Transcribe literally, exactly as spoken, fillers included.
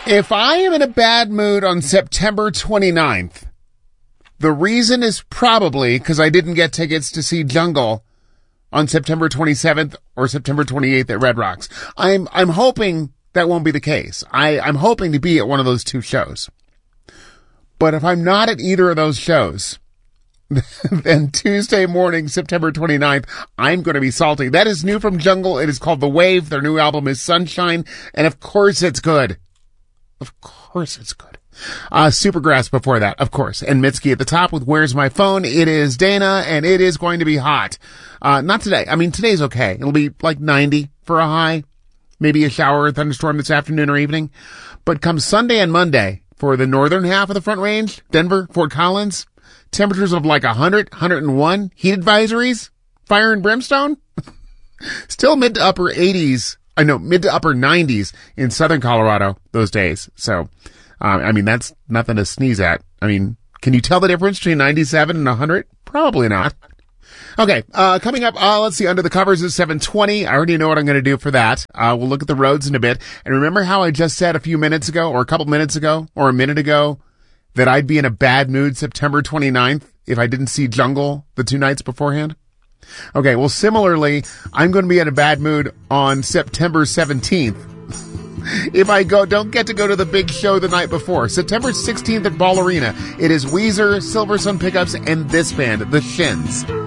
If I am in a bad mood on September twenty-ninth, the reason is probably because I didn't get tickets to see Jungle on September twenty-seventh or September twenty-eighth at Red Rocks. I'm, I'm hoping that won't be the case. I, I'm hoping to be at one of those two shows. But if I'm not at either of those shows, then Tuesday morning, September twenty-ninth, I'm going to be salty. That is new from Jungle. It is called The Wave. Their new album is Sunshine. And of course it's good. Of course it's good. Uh, Supergrass before that, of course. And Mitski at the top with Where's My Phone? It is Dana, and it is going to be hot. Uh, not today. I mean, today's okay. It'll be like ninety for a high. Maybe a shower or thunderstorm this afternoon or evening. But come Sunday and Monday, for the northern half of the Front Range, Denver, Fort Collins, temperatures of like one hundred, one hundred one, heat advisories, fire and brimstone. Still mid to upper eighties. I know, mid to upper nineties in southern Colorado those days. So, um, I mean, that's nothing to sneeze at. I mean, can you tell the difference between ninety-seven and one hundred? Probably not. Okay, uh, coming up, uh, let's see, Under the Covers is seven twenty. I already know what I'm going to do for that. Uh, we'll look at the roads in a bit. And remember how I just said a few minutes ago, or a couple minutes ago, or a minute ago, that I'd be in a bad mood September twenty-ninth if I didn't see Jungle the two nights beforehand? Okay, well, similarly, I'm going to be in a bad mood on September seventeenth. If I go, don't get to go to the big show the night before. September sixteenth at Ball Arena. It is Weezer, Silver Sun Pickups, and this band, The Shins.